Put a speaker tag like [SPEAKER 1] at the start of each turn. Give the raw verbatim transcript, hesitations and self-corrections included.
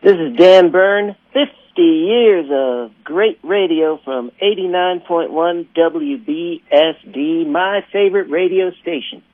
[SPEAKER 1] This is Dan Byrne, fifty years of great radio from eighty-nine point one W B S D, my favorite radio station.